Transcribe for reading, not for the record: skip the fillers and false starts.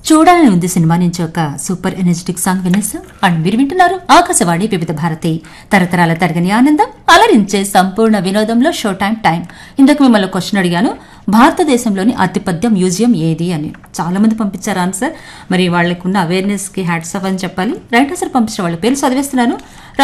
చూడాలని ఉంది సినిమా నుంచి ఒక సూపర్ ఎనర్జెటిక్ సాంగ్ వినేసాం. అండ్ మీరు వింటున్నారు ఆకాశవాణి వివిధ భారతి తరతరాల తరగని ఆనందం అలరించే సంపూర్ణ వినోదంలో షో టైం. ఇందుకు మిమ్మల్ని క్వశ్చన్ అడిగాను, భారతదేశంలోని అతిపెద్ద మ్యూజియం ఏది అని. చాలా మంది పంపించారు ఆన్సర్. మరి వాళ్ళకున్న అవేర్నెస్ కి హ్యాట్స్ ఆఫ్ అని చెప్పాలి. రైట్ ఆన్సర్ పంపించిన వాళ్ళ పేరు చదివేస్తున్నాను.